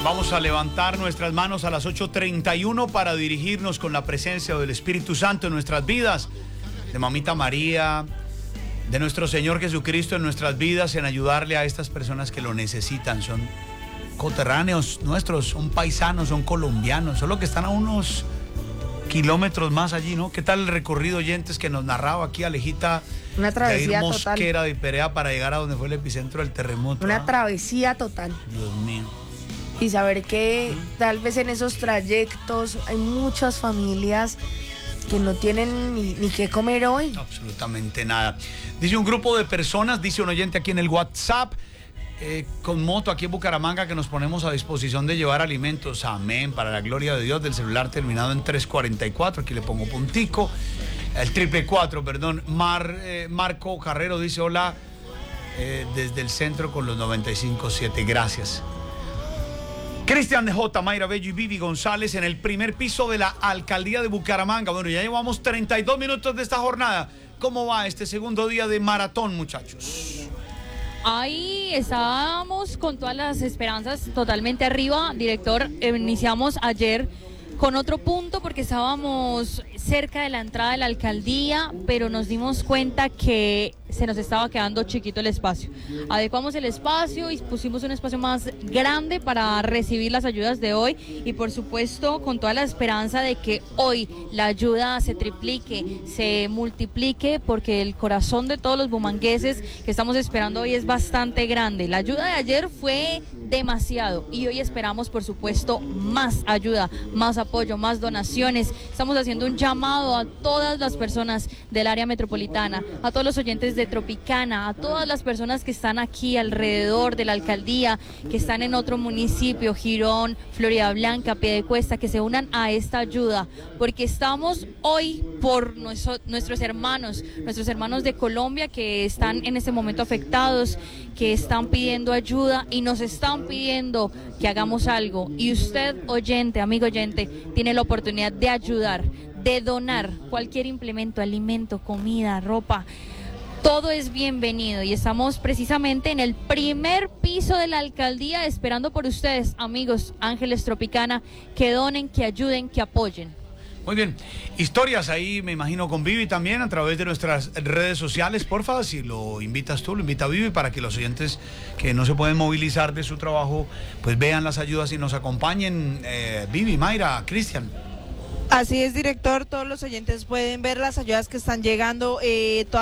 Vamos a levantar nuestras manos a las 8:31 para dirigirnos con la presencia del Espíritu Santo en nuestras vidas, de Mamita María, de nuestro Señor Jesucristo en nuestras vidas, en ayudarle a estas personas que lo necesitan. Son coterráneos nuestros, son paisanos, son colombianos, solo que están a unos kilómetros más allí, ¿no? ¿Qué tal el recorrido, oyentes, que nos narraba aquí Alejita? Una travesía de ir total. Mosquera de Perea para llegar a donde fue el epicentro del terremoto. Una travesía total. Dios mío. Y saber que tal vez en esos trayectos hay muchas familias que no tienen ni qué comer hoy. Absolutamente nada. Dice un grupo de personas, dice un oyente aquí en el WhatsApp, con moto aquí en Bucaramanga, que nos ponemos a disposición de llevar alimentos. Amén, para la gloria de Dios. Del celular terminado en 344, aquí le pongo puntico. El 444, perdón. Marco Carrero dice hola desde el centro con los 95.7. Gracias. Cristian de J, Mayra Bello y Vivi González en el primer piso de la alcaldía de Bucaramanga. Bueno, ya llevamos 32 minutos de esta jornada. ¿Cómo va este segundo día de maratón, muchachos? Ahí estábamos con todas las esperanzas totalmente arriba, director. Iniciamos ayer con otro punto porque estábamos cerca de la entrada de la alcaldía, pero nos dimos cuenta que se nos estaba quedando chiquito el espacio. Adecuamos el espacio y pusimos un espacio más grande para recibir las ayudas de hoy y por supuesto con toda la esperanza de que hoy la ayuda se triplique, se multiplique, porque el corazón de todos los bumangueses que estamos esperando hoy es bastante grande. La ayuda de ayer fue demasiado y hoy esperamos por supuesto más ayuda, más apoyo, más donaciones. Estamos haciendo un llamado a todas las personas del área metropolitana, a todos los oyentes de Tropicana, a todas las personas que están aquí alrededor de la alcaldía, que están en otro municipio, Girón, Florida Blanca, Piedecuesta, que se unan a esta ayuda, porque estamos hoy por nuestros hermanos de Colombia que están en este momento afectados, que están pidiendo ayuda y nos están pidiendo que hagamos algo. Y usted, oyente, amigo oyente, tiene la oportunidad de ayudar, de donar cualquier implemento, alimento, comida, ropa. Todo es bienvenido y estamos precisamente en el primer piso de la alcaldía esperando por ustedes, amigos Ángeles Tropicana, que donen, que ayuden, que apoyen. Muy bien, historias ahí me imagino con Vivi también a través de nuestras redes sociales. Porfa, si lo invitas tú, lo invita Vivi para que los oyentes que no se pueden movilizar de su trabajo pues vean las ayudas y nos acompañen. Vivi, Mayra, Cristian. Así es, director, todos los oyentes pueden ver las ayudas que están llegando.